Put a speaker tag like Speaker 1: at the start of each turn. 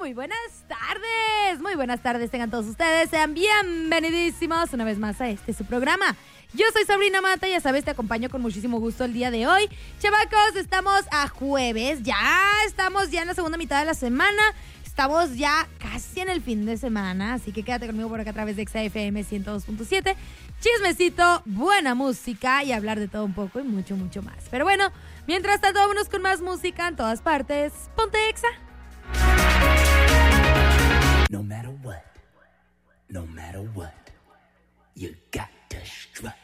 Speaker 1: Muy buenas tardes. Muy buenas tardes tengan todos ustedes. Sean bienvenidísimos una vez más a su programa. Yo soy Sabrina Mata, ya sabes, te acompaño con muchísimo gusto el día de hoy. Chavacos, estamos a jueves, estamos en la segunda mitad de la semana. Estamos ya casi en el fin de semana, así que quédate conmigo por acá a través de XFM 102.7. Chismecito, buena música y hablar de todo un poco y mucho, mucho más. Pero bueno, mientras tanto, vámonos con más música en todas partes. Ponte Exa.
Speaker 2: No matter what, you got to strut.